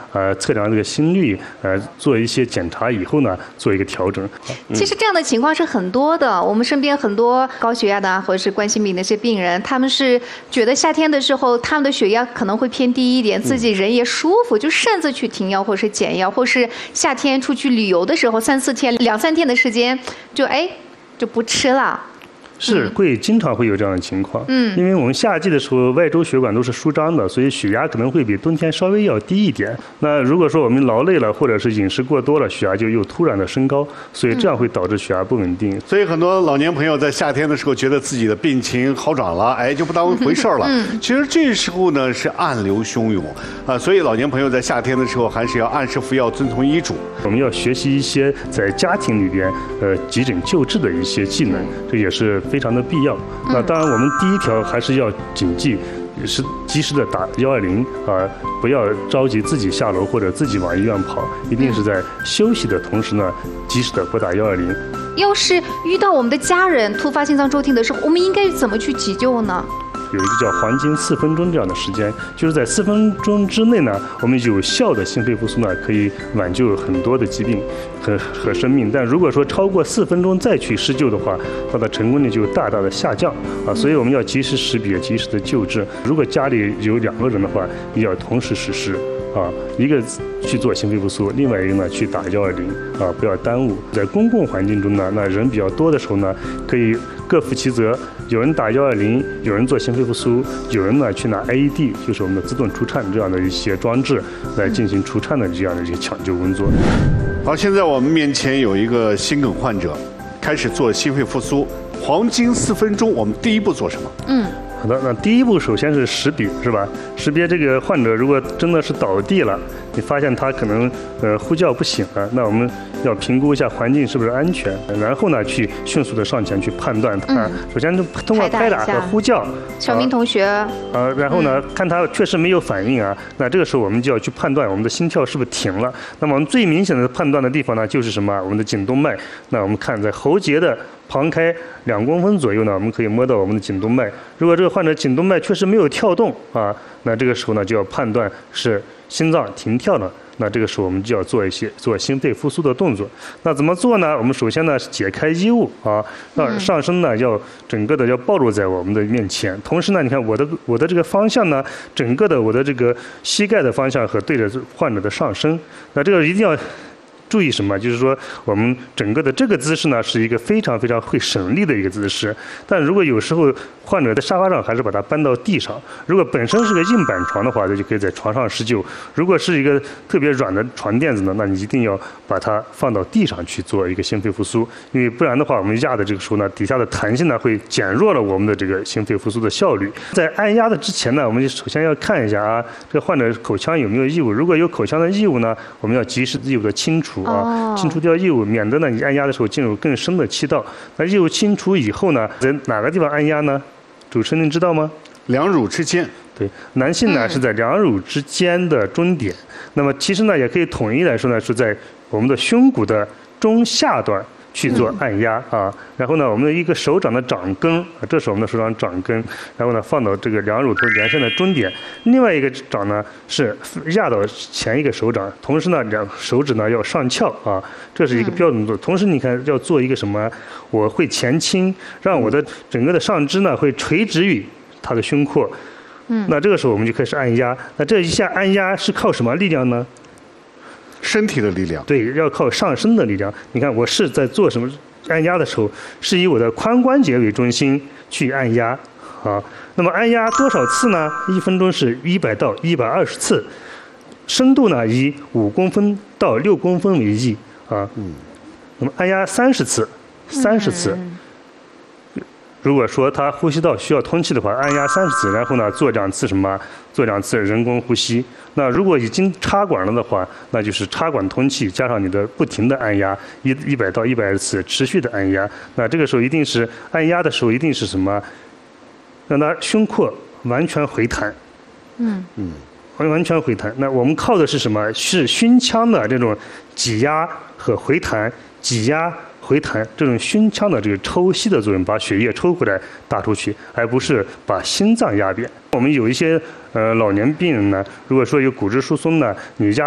测量这个心率，做一些检查以后呢，做一个调整。 其实这样的情况是很多的，我们身边很多高血压的或者是冠心病的一些病人，他们是觉得夏天的时候他们的血压可能会偏低一点，自己人也舒服，就擅自去停药或是减药，或是夏天出去旅游的时候3-4天、2-3天的时间就不吃了。 是会经常会有这样的情况，因为我们夏季的时候外周血管都是舒张的，所以血压可能会比冬天稍微要低一点。那如果说我们劳累了，或者是饮食过多了，血压就又突然的升高，所以这样会导致血压不稳定。 所以很多老年朋友在夏天的时候觉得自己的病情好转了，就不当回事了。其实这时候呢是暗流汹涌所以老年朋友在夏天的时候还是要按时服药，遵从医嘱。 我们要学习一些在家庭里边急诊救治的一些技能，这也是非常的必要。那当然，我们第一条还是要谨记，是及时的打120不要着急自己下楼或者自己往医院跑，一定是在休息的同时呢，及时的拨打120。 要是遇到我们的家人突发心脏骤停的时候，我们应该怎么去急救呢？ 有一个叫黄金4分钟这样的时间，就是在4分钟之内呢，我们有效的心肺复苏呢，可以挽救很多的疾病和生命。但如果说超过4分钟再去施救的话，它的成功率就大大的下降所以我们要及时识别，及时的救治。如果家里有2个人的话，也要同时实施一个去做心肺复苏，另外一个呢去打120不要耽误。在公共环境中呢，那人比较多的时候呢，可以各负其责，有人打120，有人做心肺复苏，有人呢去拿 AED， 就是我们的自动除颤这样的一些装置来进行除颤的这样的一些抢救工作。 好，现在我们面前有一个心梗患者，开始做心肺复苏，黄金4分钟，我们第一步做什么？ 好的，那第一步首先是识别，是吧？识别这个患者如果真的是倒地了，你发现他可能呼叫不醒了，那我们要评估一下环境是不是安全，然后呢去迅速的上前去判断他。首先通过拍打和呼叫， 小明同学然后呢看他确实没有反应那这个时候我们就要去判断我们的心跳是不是停了。那么我们最明显的判断的地方呢就是什么？我们的颈动脉。那我们看在喉结的旁开2公分左右呢，我们可以摸到我们的颈动脉。如果这个患者颈动脉确实没有跳动那这个时候呢就要判断是心脏停跳了。那这个时候我们就要做心肺复苏的动作。那怎么做呢？我们首先呢是解开衣物让上身呢要整个的要暴露在我们的面前。同时呢，你看我的这个方向呢，整个的我的这个膝盖的方向和对着患者的上身。那这个一定要注意什么？就是说，我们整个的这个姿势呢，是一个非常非常会省力的一个姿势。但如果有时候患者在沙发上，还是把它搬到地上。如果本身是个硬板床的话，那就可以在床上施救。如果是一个特别软的床垫子呢，那你一定要把它放到地上去做一个心肺复苏，因为不然的话，我们压的这个时候呢，底下的弹性呢会减弱了我们的这个心肺复苏的效率。在按压的之前呢，我们首先要看一下这个患者口腔有没有异物。如果有口腔的异物呢，我们要及时异物的清除清除掉异物，免得呢你按压的时候进入更深的气道。那异物清除以后呢，在哪个地方按压呢？主持人您知道吗 ？2乳之间。 对，男性呢是在2乳之间的中点。那么其实呢，也可以统一来说呢，是在我们的胸骨的中下段去做按压然后呢，我们的一个手掌的掌根，这是我们的手掌掌根，然后呢放到这个2乳头连线的中点，另外一个掌呢是压到前一个手掌，同时呢2手指呢要上翘这是一个标准动作。同时你看要做一个什么？我会前倾，让我的整个的上肢呢会垂直于他的胸廓。那这个时候我们就开始按压。那这一下按压是靠什么力量呢？ 身体的力量。 对，要靠上身的力量。你看我是在做什么按压的时候，是以我的髋关节为中心去按压那么按压多少次呢？1分钟是100到120次，深度呢以5公分到6公分为宜那么按压30次，30次。如果说他呼吸道需要通气的话，按压30次，然后呢做2次什么？做2次人工呼吸。那如果已经插管了的话，那就是插管通气加上你的不停的按压，100到120次持续的按压。那这个时候一定是按压的时候一定是什么？让他胸廓完全回弹。完全回弹。那我们靠的是什么？是胸腔的这种挤压和回弹，挤压回弹这种胸腔的这个抽吸的作用，把血液抽回来打出去，而不是把心脏压扁。我们有一些老年病人呢，如果说有骨质疏松呢，你压